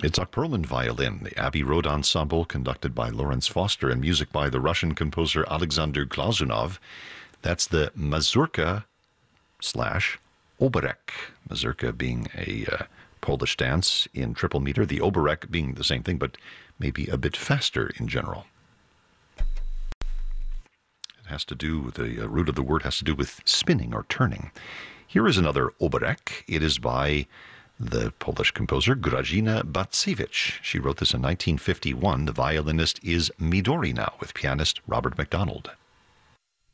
It's a Perlman violin, the Abbey Road Ensemble, conducted by Lawrence Foster, and music by the Russian composer Alexander Glazunov. That's the mazurka slash oberek. Mazurka being a Polish dance in triple meter, the oberek being the same thing, but maybe a bit faster in general. It has to do, the root of the word has to do with spinning or turning. Here is another oberek. It is by the Polish composer Grażyna Bacewicz. She wrote this in 1951. The violinist is Midori now, with pianist Robert MacDonald.